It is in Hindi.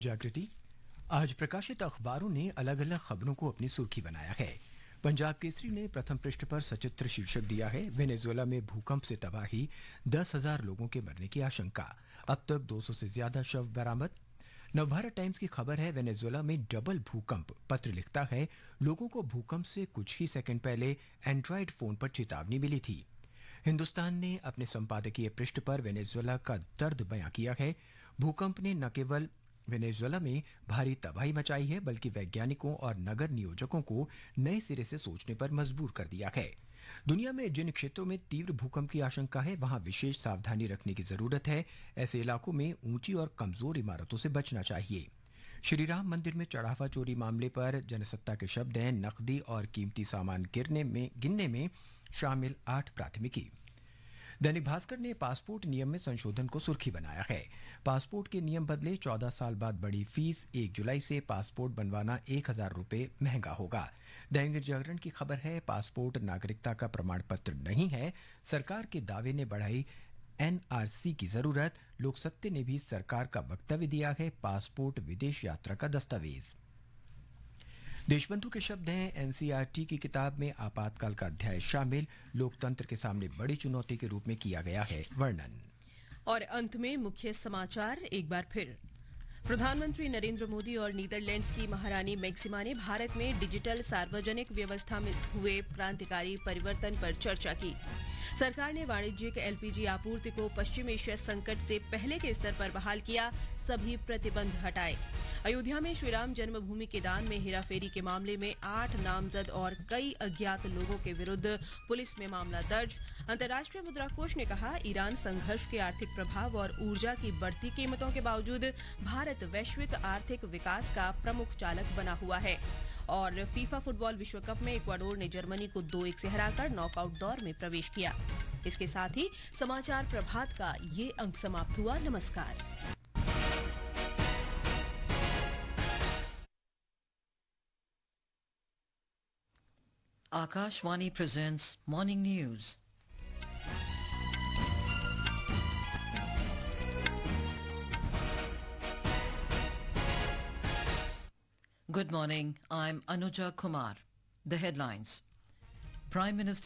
जागृति। आज प्रकाशित अखबारों ने अलग अलग खबरों को अपनी सुर्खी बनाया है। पंजाब केसरी ने प्रथम पृष्ठ पर सचित्र शीर्षक दिया है, वेनेजुएला में भूकंप से तबाही, 10,000 लोगों के मरने की आशंका, अब तक 200 से ज्यादा शव बरामद। नवभारत टाइम्स की खबर है, वेनेजुएला में डबल भूकंप। पत्र लिखता है, लोगों को भूकंप से कुछ ही सेकंड पहले एंड्रॉयड फोन पर चेतावनी मिली थी। हिंदुस्तान ने अपने संपादकीय पृष्ठ पर वेनेजुएला का दर्द बयां किया है। भूकंप ने न केवल वेनेजुएला में भारी तबाही मचाई है, बल्कि वैज्ञानिकों और नगर नियोजकों को नए सिरे से सोचने पर मजबूर कर दिया है। दुनिया में जिन क्षेत्रों में तीव्र भूकंप की आशंका है, वहां विशेष सावधानी रखने की जरूरत है। ऐसे इलाकों में ऊंची और कमजोर इमारतों से बचना चाहिए। श्री राम मंदिर में चढ़ावा चोरी मामले पर जनसत्ता के शब्द हैं, नकदी और कीमती सामान गिनने में शामिल 8 प्राथमिकी। दैनिक भास्कर ने पासपोर्ट नियम में संशोधन को सुर्खी बनाया है। पासपोर्ट के नियम बदले, 14 साल बाद बढ़ी फीस, 1 जुलाई से पासपोर्ट बनवाना 1,000 रुपये महंगा होगा। दैनिक जागरण की खबर है, पासपोर्ट नागरिकता का प्रमाण पत्र नहीं है, सरकार के दावे ने बढ़ाई एनआरसी की जरूरत। लोक सत्य ने भी सरकार का वक्तव्य दिया है, पासपोर्ट विदेश यात्रा का दस्तावेज। देशबंधु के शब्द हैं, एनसीईआरटी की किताब में आपातकाल का अध्याय शामिल, लोकतंत्र के सामने बड़ी चुनौती के रूप में किया गया है वर्णन। और अंत में मुख्य समाचार एक बार फिर। प्रधानमंत्री नरेंद्र मोदी और नीदरलैंड्स की महारानी मैक्सिमा ने भारत में डिजिटल सार्वजनिक व्यवस्था में हुए क्रांतिकारी परिवर्तन पर चर्चा की। सरकार ने वाणिज्यिक एलपीजी आपूर्ति को पश्चिम एशिया संकट से पहले के स्तर पर बहाल किया, सभी प्रतिबंध हटाए। अयोध्या में श्रीराम जन्मभूमि के दान में हेराफेरी के मामले में 8 नामजद और कई अज्ञात लोगों के विरुद्ध पुलिस में मामला दर्ज। अंतर्राष्ट्रीय मुद्रा कोष ने कहा, ईरान संघर्ष के आर्थिक प्रभाव और ऊर्जा की बढ़ती कीमतों के बावजूद भारत वैश्विक आर्थिक विकास का प्रमुख चालक बना हुआ है। और फीफा फुटबॉल विश्व कप में इक्वाडोर ने जर्मनी को 2-1 से हराकर नॉकआउट दौर में प्रवेश किया। इसके साथ ही समाचार प्रभात का ये अंक समाप्त हुआ। नमस्कार। Akashvani presents Morning News. Good morning, I'm Anuja Kumar. The headlines. Prime Minister